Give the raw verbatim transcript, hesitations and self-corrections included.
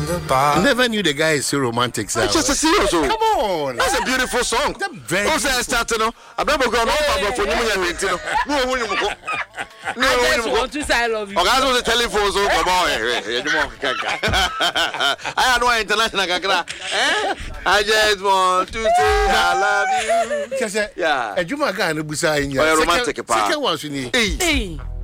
the bar. Never knew the guy is so romantic. Sir. It's just a serious. Come on. That's a beautiful song. Very Who says starting? I remember going on for you. No, no, no. I just want to say I love you. Okay, I was telling for so I had no international kakra. Eh? I just want to say I love you. Yeah. A Juma guy no busa in ya. Romantic pa. Second one, Hey.